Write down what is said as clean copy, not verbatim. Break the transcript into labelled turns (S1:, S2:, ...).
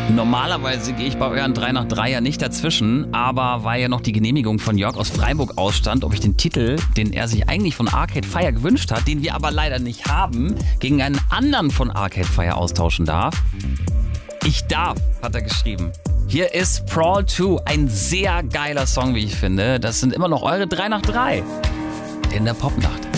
S1: Normalerweise gehe ich bei euren 3 nach 3 ja nicht dazwischen, aber weil ja noch die Genehmigung von Jörg aus Freiburg ausstand, ob ich den Titel, den er sich eigentlich von Arcade Fire gewünscht hat, den wir aber leider nicht haben, gegen einen anderen von Arcade Fire austauschen darf. Ich darf, hat er geschrieben. Hier ist Brawl 2, ein sehr geiler Song, wie ich finde. Das sind immer noch eure 3 nach 3 in der Popnacht.